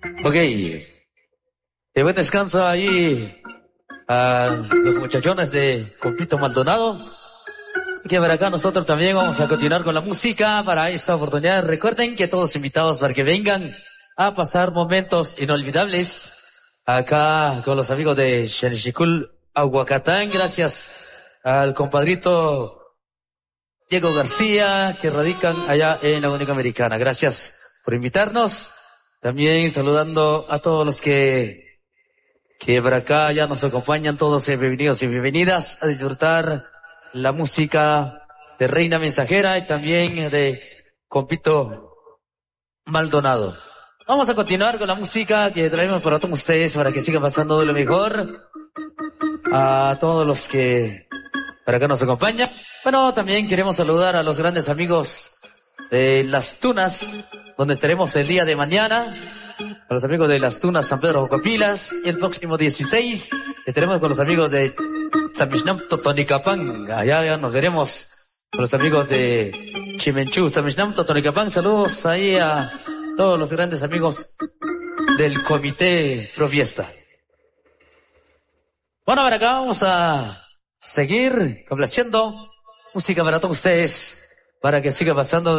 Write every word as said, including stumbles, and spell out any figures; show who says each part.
Speaker 1: Ok, de buen descanso ahí a los muchachones de Compito Maldonado. Y que para acá nosotros también vamos a continuar con la música para esta oportunidad. Recuerden que todos invitados para que vengan a pasar momentos inolvidables acá con los amigos de Xenchicul, Aguacatán. Gracias al compadrito Diego García, que radican allá en la Única Americana. Gracias por invitarnos. También saludando a todos los que, que por acá ya nos acompañan, todos bienvenidos y bienvenidas a disfrutar la música de Reina Mensajera y también de Compito Maldonado. Vamos a continuar con la música que traemos para todos ustedes para que sigan pasando de lo mejor. A todos los que por acá nos acompañan. Bueno, también queremos saludar a los grandes amigos de Las Tunas, donde estaremos el día de mañana, a los amigos de Las Tunas San Pedro Jocopilas, y el próximo dieciséis estaremos con los amigos de Tzamishnam Totonicapán. Allá ya nos veremos con los amigos de Chimenchú, Tzamishnam Totonicapán. Saludos ahí a todos los grandes amigos del Comité Pro Fiesta. Bueno, para acá vamos a seguir complaciendo música para todos ustedes, para que siga pasando